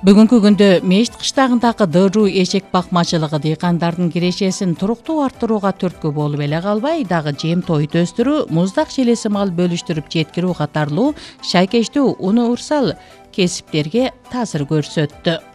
Бүгүнкү күндө мешит кыштагындагы дыруу эшек бакмачылыгы дыйкандардын кирешесин туруктуу арттырууга түрткү болуп эле калбай, дагы жем-тойду өстүрүү, муздак желеси мал бөлүштүрүп жеткирүү катарлуу шайкештүү универсал кесиптерге таасир көрсөттү.